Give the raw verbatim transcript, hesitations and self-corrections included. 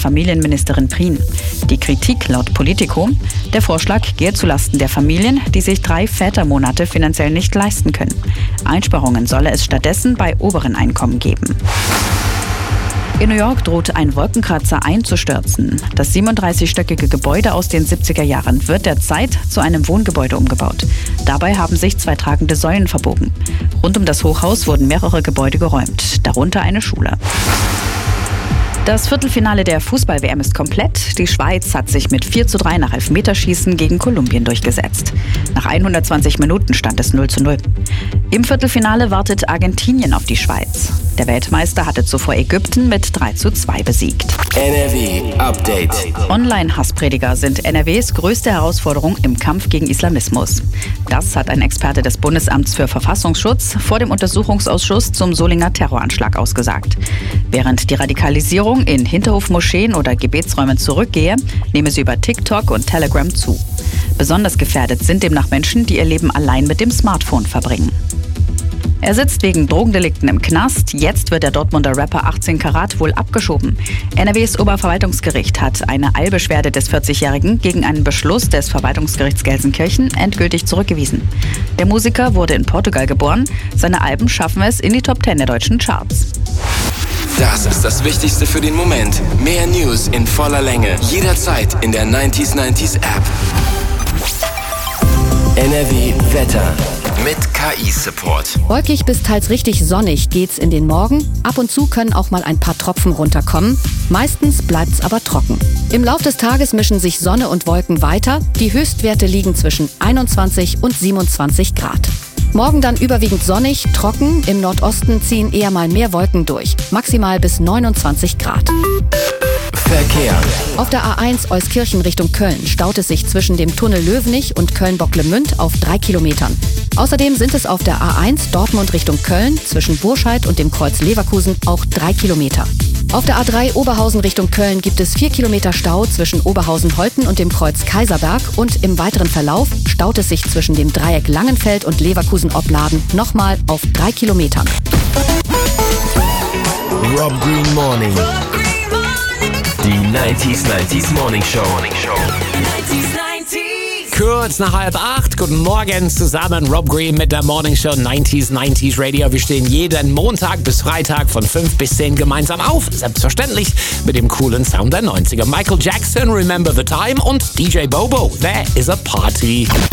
Familienministerin Prien. Die Kritik laut Politico: Der Vorschlag gehe zulasten der Familien, die sich drei Vätermonate finanziell nicht leisten können. Einsparungen solle es stattdessen bei oberen Einkommen geben. In New York droht ein Wolkenkratzer einzustürzen. Das siebenunddreißigstöckige Gebäude aus den siebziger Jahren wird derzeit zu einem Wohngebäude umgebaut. Dabei haben sich zwei tragende Säulen verbogen. Rund um das Hochhaus wurden mehrere Gebäude geräumt, darunter eine Schule. Das Viertelfinale der Fußball-W M ist komplett. Die Schweiz hat sich mit vier zu drei nach Elfmeterschießen gegen Kolumbien durchgesetzt. Nach hundertzwanzig Minuten stand es null zu null. Im Viertelfinale wartet Argentinien auf die Schweiz. Der Weltmeister hatte zuvor Ägypten mit drei zu zwei besiegt. N R W Update. Online-Hassprediger sind N R Ws größte Herausforderung im Kampf gegen Islamismus. Das hat ein Experte des Bundesamts für Verfassungsschutz vor dem Untersuchungsausschuss zum Solinger Terroranschlag ausgesagt. Während die Radikalisierung in Hinterhofmoscheen oder Gebetsräumen zurückgehe, nehme sie über TikTok und Telegram zu. Besonders gefährdet sind demnach Menschen, die ihr Leben allein mit dem Smartphone verbringen. Er sitzt wegen Drogendelikten im Knast. Jetzt wird der Dortmunder Rapper achtzehn Karat wohl abgeschoben. N R Ws Oberverwaltungsgericht hat eine Eilbeschwerde des vierzigjährigen gegen einen Beschluss des Verwaltungsgerichts Gelsenkirchen endgültig zurückgewiesen. Der Musiker wurde in Portugal geboren. Seine Alben schaffen es in die Top zehn der deutschen Charts. Das ist das Wichtigste für den Moment. Mehr News in voller Länge. Jederzeit in der neunzig neunzig App. N R W Wetter mit K I-Support. Wolkig bis teils richtig sonnig geht's in den Morgen. Ab und zu können auch mal ein paar Tropfen runterkommen. Meistens bleibt's aber trocken. Im Lauf des Tages mischen sich Sonne und Wolken weiter. Die Höchstwerte liegen zwischen einundzwanzig und siebenundzwanzig Grad. Morgen dann überwiegend sonnig, trocken. Im Nordosten ziehen eher mal mehr Wolken durch. Maximal bis neunundzwanzig Grad. Verkehr. Auf der A eins Euskirchen Richtung Köln staut es sich zwischen dem Tunnel Löwenich und Köln-Bocklemünd auf drei Kilometern. Außerdem sind es auf der A eins Dortmund Richtung Köln zwischen Burscheid und dem Kreuz Leverkusen auch drei Kilometer. Auf der A drei Oberhausen Richtung Köln gibt es vier Kilometer Stau zwischen Oberhausen-Holten und dem Kreuz Kaiserberg und im weiteren Verlauf staut es sich zwischen dem Dreieck Langenfeld und Leverkusen-Opladen nochmal auf drei Kilometern. Rob Green Morning. Die neunzig neunzig Morning Show. Kurz nach halb acht, guten Morgen zusammen, Rob Green mit der Morning Show neunzig neunzig Radio. Wir stehen jeden Montag bis Freitag von fünf bis zehn gemeinsam auf, selbstverständlich mit dem coolen Sound der neunziger. Michael Jackson, Remember the Time und D J Bobo, There is a Party.